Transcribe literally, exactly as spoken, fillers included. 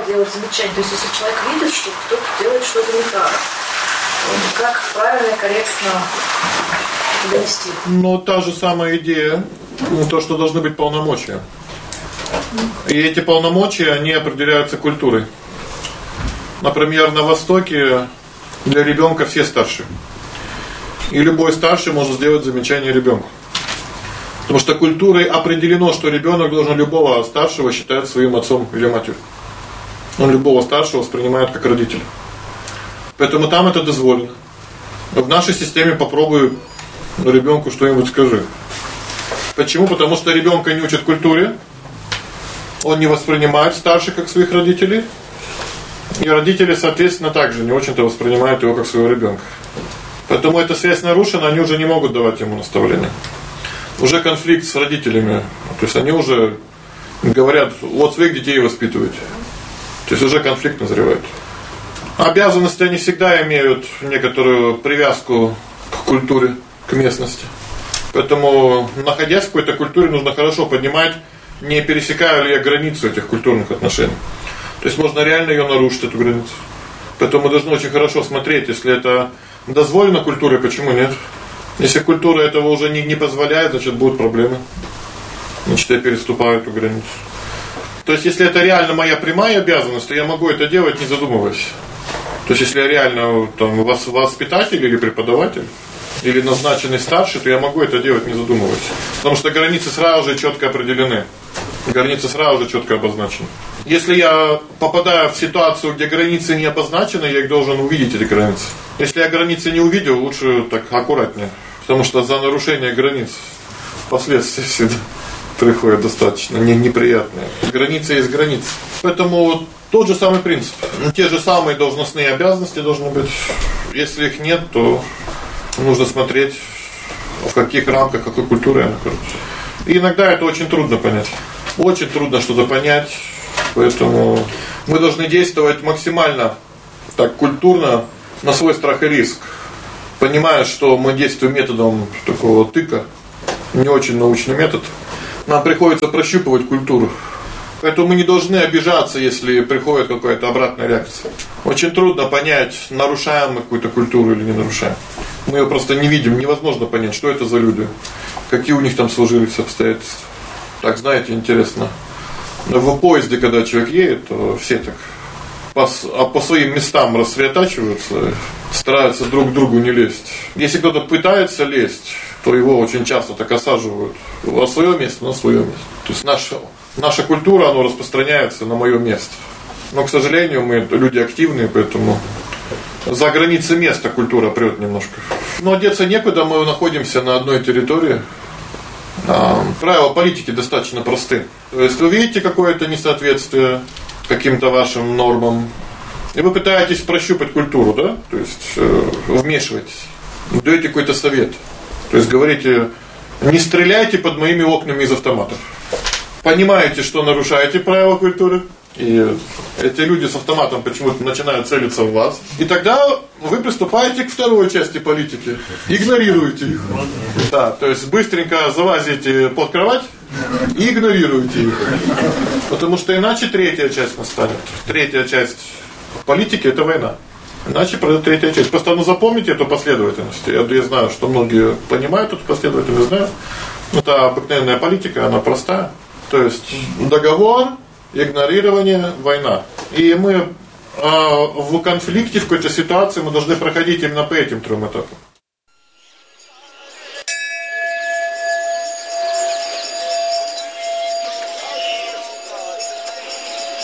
право делать замечания. То есть, если человек видит, что кто-то делает что-то не так, как правильно и корректно это донести? Ну, та же самая идея, ну, то, что должны быть полномочия. И эти полномочия, они определяются культурой. Например, на Востоке для ребенка все старшие. И любой старший может сделать замечание ребенку. Потому что культурой определено, что ребенок должен любого старшего считать своим отцом или матерью. Он любого старшего воспринимает как родителя. Поэтому там это дозволено. В нашей системе попробуй ребенку что-нибудь скажи. Почему? Потому что ребенка не учат культуре. Он не воспринимает старших как своих родителей. И родители, соответственно, также не очень-то воспринимают его как своего ребенка. Поэтому эта связь нарушена, они уже не могут давать ему наставления. Уже конфликт с родителями. То есть они уже говорят: вот своих детей воспитывайте. То есть уже конфликт назревает. Обязанности они всегда имеют некоторую привязку к культуре, к местности. Поэтому, находясь в какой-то культуре, нужно хорошо понимать, не пересекаю ли я границу этих культурных отношений. То есть можно реально ее нарушить, эту границу. Поэтому мы должны очень хорошо смотреть, если это дозволено культуре, почему нет. Если культура этого уже не, не позволяет, значит будут проблемы. Значит, я переступаю эту границу. То есть если это реально моя прямая обязанность, то я могу это делать, не задумываясь. То есть если я реально там воспитатель или преподаватель, или назначенный старший, то я могу это делать, не задумываясь. Потому что границы сразу же четко определены. Границы сразу же четко обозначены. Если я попадаю в ситуацию, где границы не обозначены, я их должен увидеть, эти границы. Если я границы не увидел, лучше так аккуратнее. Потому что за нарушение границ последствия всегда приходят достаточно неприятные. Границы есть границы. Поэтому тот же самый принцип. Те же самые должностные обязанности должны быть. Если их нет, то нужно смотреть, в каких рамках, какой культуры она находится. И иногда это очень трудно понять. Очень трудно что-то понять. Поэтому мы должны действовать максимально так культурно, на свой страх и риск. Понимая, что мы действуем методом такого тыка, не очень научный метод, нам приходится прощупывать культуру. Поэтому мы не должны обижаться, если приходит какая-то обратная реакция. Очень трудно понять, нарушаем мы какую-то культуру или не нарушаем. Мы ее просто не видим, невозможно понять, что это за люди, какие у них там сложились обстоятельства. Так, знаете, интересно. В поезде, когда человек едет, то все так по, а по своим местам рассредотачиваются, стараются друг к другу не лезть. Если кто-то пытается лезть, то его очень часто так осаживают. На свое место, на свое место. То есть наша, наша культура, она распространяется на мое место. Но, к сожалению, мы люди активные, поэтому за границы места культура прёт немножко. Но деться некуда, мы находимся на одной территории. А, правила политики достаточно просты. То есть вы видите какое-то несоответствие каким-то вашим нормам, и вы пытаетесь прощупать культуру, да? То есть э, вмешиваетесь, даёте какой-то совет. То есть говорите: не стреляйте под моими окнами из автоматов. Понимаете, что нарушаете правила культуры, и эти люди с автоматом почему-то начинают целиться в вас. И тогда вы приступаете к второй части политики. Игнорируете их. Да, то есть быстренько залазите под кровать и игнорируете их. Потому что иначе третья часть настанет. Третья часть политики — это война. Иначе пройдет третья часть. Просто ну, запомните эту последовательность. Я, я знаю, что многие понимают эту последовательность, знают. Это обыкновенная политика, она простая. То есть договор, игнорирование, война. И мы э, в конфликте, в какой-то ситуации мы должны проходить именно по этим трем этапам.